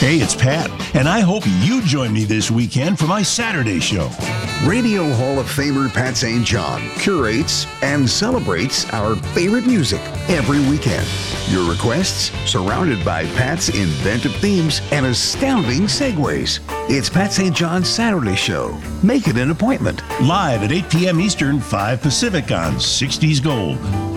Hey, it's Pat, and I hope you join me this weekend for my Saturday show. Radio Hall of Famer Pat St. John curates and celebrates our favorite music every weekend. Your requests surrounded by Pat's inventive themes and astounding segues. It's Pat St. John's Saturday show. Make it an appointment. Live at 8 p.m. Eastern, 5 Pacific on 60s Gold.